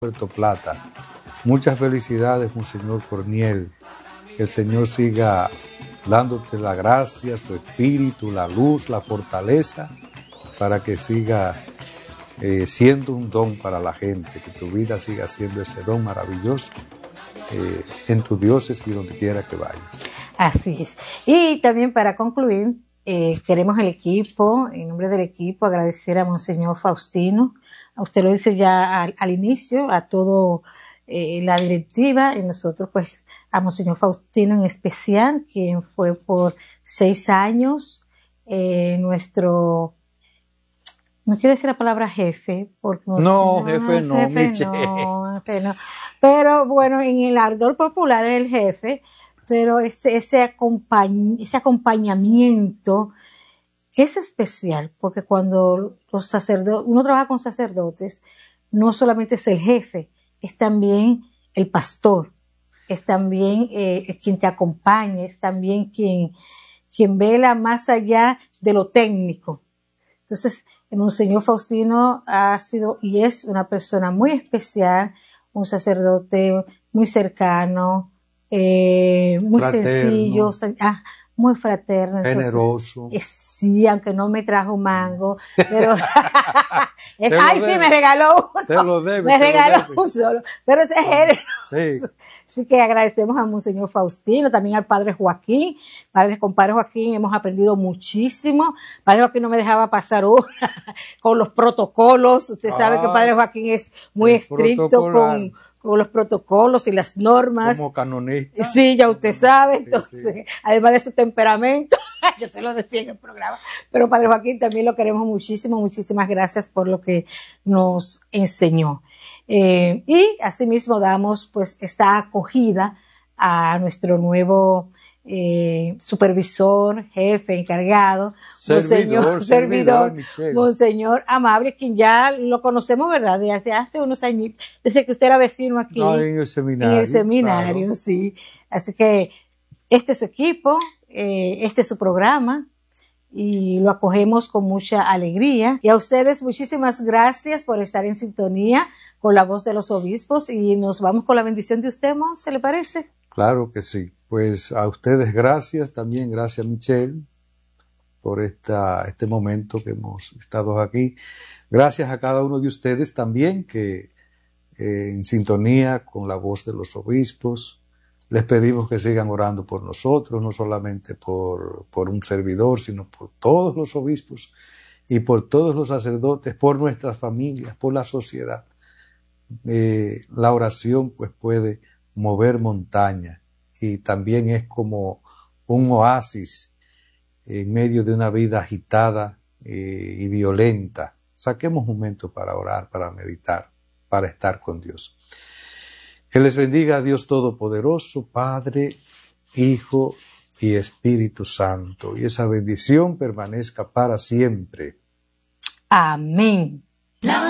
Puerto Plata. Muchas felicidades, Monseñor Corniel. Que el Señor siga dándote la gracia, su espíritu, la luz, la fortaleza, para que sigas siendo un don para la gente, que tu vida siga siendo ese don maravilloso en tu diócesis y donde quiera que vayas. Así es. Y también para concluir, queremos el equipo, en nombre del equipo, agradecer a Monseñor Faustino. Usted lo dice ya al inicio, a todo la directiva, y nosotros pues a Monseñor Faustino en especial, quien fue por 6 años nuestro, no quiero decir la palabra jefe, porque jefe no, pero bueno, en el ardor popular es el jefe, pero ese acompañamiento que es especial, porque cuando los sacerdotes, uno trabaja con sacerdotes, no solamente es el jefe, es también el pastor, es también quien te acompaña, es también quien vela más allá de lo técnico. Entonces, el Monseñor Faustino ha sido y es una persona muy especial, un sacerdote muy cercano, muy sencillo, muy fraterno. Generoso. Sí, aunque no me trajo mango, pero ay, sí, me regaló uno. Te lo debe. Me regaló un solo, pero ese es generoso. Sí. Así que agradecemos a Monseñor Faustino, también al Padre Joaquín. Con Padre Joaquín hemos aprendido muchísimo. Padre Joaquín no me dejaba pasar una con los protocolos. Usted sabe que Padre Joaquín es muy estricto con los protocolos y las normas. Como canonista. Sí, ya usted sabe. Entonces, sí. Además de su temperamento, yo se lo decía en el programa. Pero Padre Joaquín también lo queremos muchísimo. Muchísimas gracias por lo que nos enseñó. Y asimismo damos pues esta acogida a nuestro nuevo supervisor, jefe, encargado, servidor, Monseñor Amable, quien ya lo conocemos, ¿verdad? Desde hace unos años, desde que usted era vecino aquí. No, en el seminario. En el seminario, claro. Sí. Así que este es su equipo, este es su programa, y lo acogemos con mucha alegría. Y a ustedes muchísimas gracias por estar en sintonía con la voz de los obispos, y nos vamos con la bendición de usted, ¿se le parece? Claro que sí. Pues a ustedes gracias, también gracias Michelle por este momento que hemos estado aquí. Gracias a cada uno de ustedes también que en sintonía con la voz de los obispos. Les pedimos que sigan orando por nosotros, no solamente por un servidor, sino por todos los obispos y por todos los sacerdotes, por nuestras familias, por la sociedad. La oración pues puede mover montañas y también es como un oasis en medio de una vida agitada y violenta. Saquemos un momento para orar, para meditar, para estar con Dios. Que les bendiga a Dios Todopoderoso, Padre, Hijo y Espíritu Santo, y esa bendición permanezca para siempre. Amén.